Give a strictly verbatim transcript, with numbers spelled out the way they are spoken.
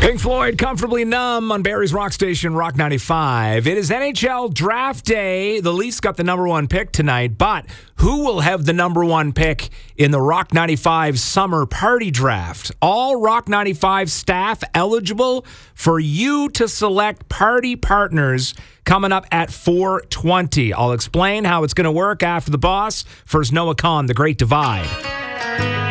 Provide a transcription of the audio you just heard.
Pink Floyd, Comfortably Numb on Barrie's Rock Station, Rock ninety-five. It is N H L Draft Day. The Leafs got the number one pick tonight, but who will have the number one pick in the Rock ninety-five Summer Party Draft? All Rock ninety-five staff eligible for you to select party partners coming up at four twenty. I'll explain how it's going to work after the boss. First, Noah Kahn, The Great Divide.